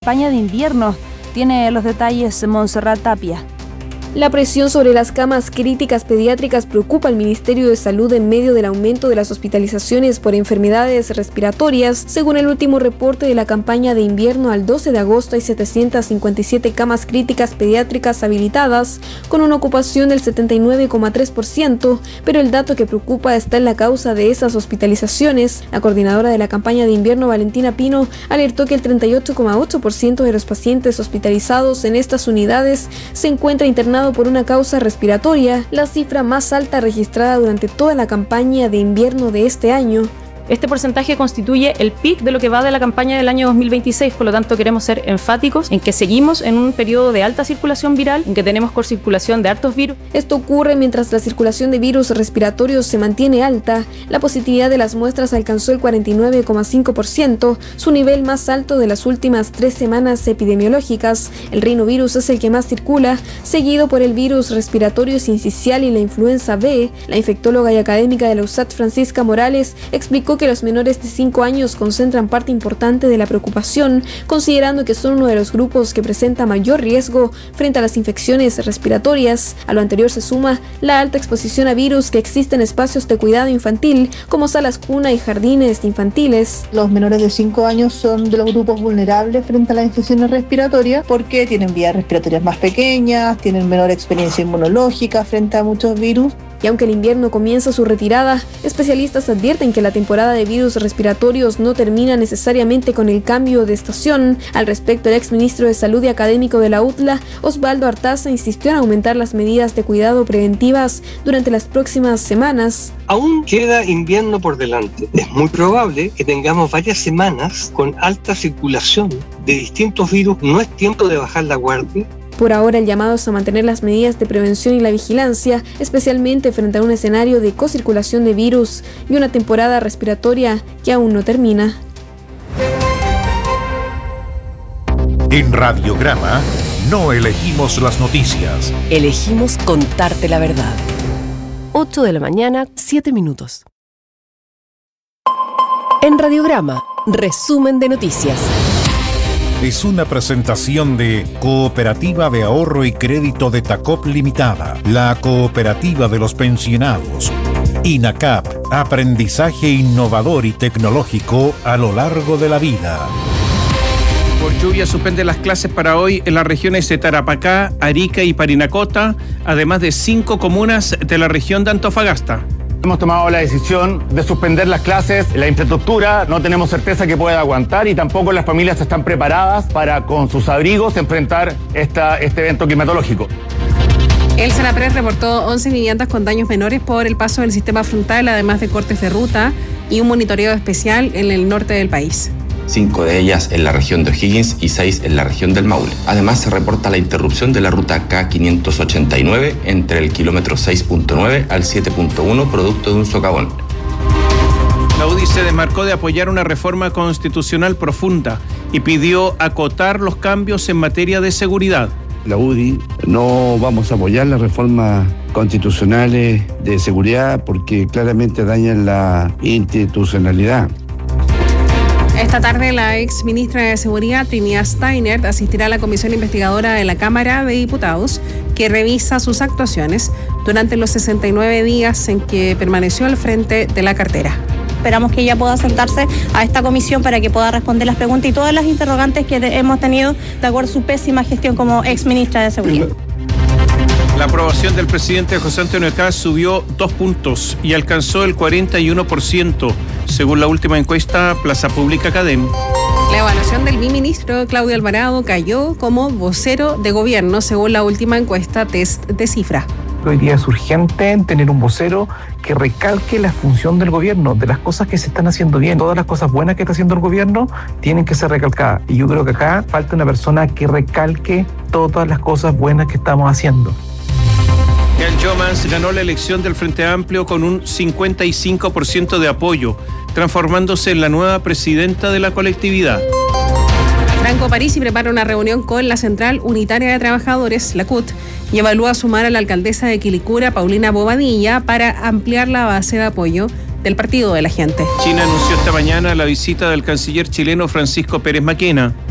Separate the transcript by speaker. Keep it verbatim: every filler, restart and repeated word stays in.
Speaker 1: campaña de invierno. Tiene los detalles Montserrat Tapia.
Speaker 2: La presión sobre las camas críticas pediátricas preocupa al Ministerio de Salud en medio del aumento de las hospitalizaciones por enfermedades respiratorias. Según el último reporte de la campaña de invierno, al doce de agosto hay setecientas cincuenta y siete camas críticas pediátricas habilitadas, con una ocupación del setenta y nueve coma tres por ciento, pero el dato que preocupa está en la causa de esas hospitalizaciones. La coordinadora de la campaña de invierno, Valentina Pino, alertó que el treinta y ocho coma ocho por ciento de los pacientes hospitalizados en estas unidades se encuentra internado por una causa respiratoria, la cifra más alta registrada durante toda la campaña de invierno de este año.
Speaker 3: Este porcentaje constituye el pic de lo que va de la campaña del año dos mil veintiséis, por lo tanto queremos ser enfáticos en que seguimos en un periodo de alta circulación viral, en que tenemos co-circulación de hartos virus.
Speaker 2: Esto ocurre mientras la circulación de virus respiratorios se mantiene alta. La positividad de las muestras alcanzó el cuarenta y nueve coma cinco por ciento, su nivel más alto de las últimas tres semanas epidemiológicas. El rinovirus es el que más circula, seguido por el virus respiratorio sincicial y la influenza B. La infectóloga y académica de la U S A T, Francisca Morales, explicó que los menores de cinco años concentran parte importante de la preocupación, considerando que son uno de los grupos que presenta mayor riesgo frente a las infecciones respiratorias. A lo anterior se suma la alta exposición a virus que existe en espacios de cuidado infantil, como salas cuna y jardines infantiles.
Speaker 4: Los menores de cinco años son de los grupos vulnerables frente a las infecciones respiratorias porque tienen vías respiratorias más pequeñas, tienen menor experiencia inmunológica frente a muchos virus.
Speaker 2: Y aunque el invierno comienza su retirada, especialistas advierten que la temporada de virus respiratorios no termina necesariamente con el cambio de estación. Al respecto, el exministro de Salud y académico de la U T L A, Osvaldo Artaza, insistió en aumentar las medidas de cuidado preventivas durante las próximas semanas.
Speaker 5: Aún queda invierno por delante. Es muy probable que tengamos varias semanas con alta circulación de distintos virus. No es tiempo de bajar la guardia.
Speaker 2: Por ahora, el llamado es a mantener las medidas de prevención y la vigilancia, especialmente frente a un escenario de co-circulación de virus y una temporada respiratoria que aún no termina.
Speaker 6: En Radiograma no elegimos las noticias.
Speaker 7: Elegimos contarte la verdad. ocho de la mañana, siete minutos. En Radiograma, resumen de noticias.
Speaker 6: Es una presentación de Cooperativa de Ahorro y Crédito de Tacop Limitada, la cooperativa de los pensionados. INACAP, aprendizaje innovador y tecnológico a lo largo de la vida.
Speaker 8: Por lluvia suspende las clases para hoy en las regiones de Tarapacá, Arica y Parinacota, además de cinco comunas de la región de Antofagasta.
Speaker 9: Hemos tomado la decisión de suspender las clases. La infraestructura no tenemos certeza que pueda aguantar y tampoco las familias están preparadas para, con sus abrigos, enfrentar esta, este evento climatológico.
Speaker 10: El SENAPRED reportó once viviendas con daños menores por el paso del sistema frontal, además de cortes de ruta y un monitoreo especial en el norte del país.
Speaker 11: Cinco de ellas en la región de O'Higgins y seis en la región del Maule. Además, se reporta la interrupción de la ruta K quinientos ochenta y nueve entre el kilómetro seis punto nueve al siete punto uno, producto de un socavón.
Speaker 8: La U D I se desmarcó de apoyar una reforma constitucional profunda y pidió acotar los cambios en materia de seguridad.
Speaker 12: La U D I no vamos a apoyar las reformas constitucionales de seguridad porque claramente dañan la institucionalidad.
Speaker 10: Esta tarde, la ex ministra de Seguridad, Trinidad Steiner, asistirá a la comisión investigadora de la Cámara de Diputados que revisa sus actuaciones durante los sesenta y nueve días en que permaneció al frente de la cartera.
Speaker 13: Esperamos que ella pueda sentarse a esta comisión para que pueda responder las preguntas y todas las interrogantes que hemos tenido de acuerdo a su pésima gestión como ex ministra de Seguridad.
Speaker 8: La aprobación del presidente José Antonio Kast subió dos puntos y alcanzó el cuarenta y uno por ciento, según la última encuesta Plaza Pública Cadem.
Speaker 10: La evaluación del biministro Claudio Alvarado cayó como vocero de gobierno, según la última encuesta Test de Cifra.
Speaker 14: Hoy día es urgente tener un vocero que recalque la función del gobierno, de las cosas que se están haciendo bien. Todas las cosas buenas que está haciendo el gobierno tienen que ser recalcadas. Y yo creo que acá falta una persona que recalque todas las cosas buenas que estamos haciendo.
Speaker 8: Gail Jomans ganó la elección del Frente Amplio con un cincuenta y cinco por ciento de apoyo, transformándose en la nueva presidenta de la colectividad.
Speaker 10: Franco Parisi prepara una reunión con la Central Unitaria de Trabajadores, la C U T, y evalúa sumar a la alcaldesa de Quilicura, Paulina Bobadilla, para ampliar la base de apoyo del Partido de la Gente.
Speaker 8: China anunció esta mañana la visita del canciller chileno Francisco Pérez Maquena.